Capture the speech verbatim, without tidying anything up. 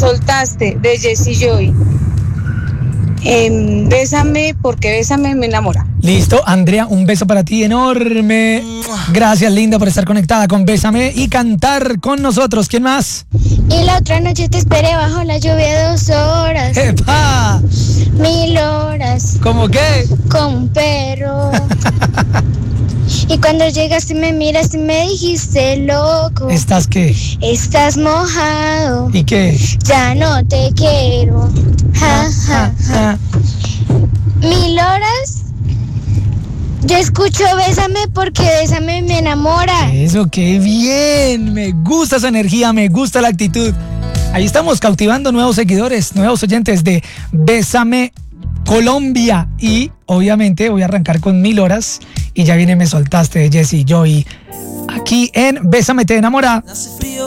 soltaste, de Jessy Joy. Eh, bésame porque bésame me enamora. Listo, Andrea, un beso para ti enorme. Gracias, linda, por estar conectada con Bésame y cantar con nosotros. ¿Quién más? Y la otra noche te esperé bajo la lluvia dos horas. ¡Epa! Mil horas. ¿Cómo qué? Con un perro. Y cuando llegaste me miraste y me dijiste loco. ¿Estás qué? Estás mojado. ¿Y qué? Ya no te quiero. Ja, ja, ja. Mil horas. Yo escucho Bésame porque Bésame me enamora. Eso, qué bien. Me gusta esa energía, me gusta la actitud. Ahí estamos cautivando nuevos seguidores, nuevos oyentes de Bésame Colombia. Y obviamente voy a arrancar con Mil horas. Y ya viene Me Soltaste de Jessy Joy. Aquí en Bésame Te Enamora.